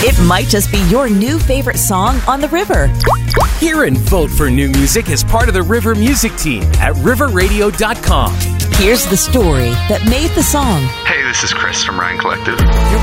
It might just be your new favorite song on the river. Hear and vote for new music as part of the River Music Team at riverradio.com. Here's the story that made the song. Hey, this is Chris from Ryan Collective. You're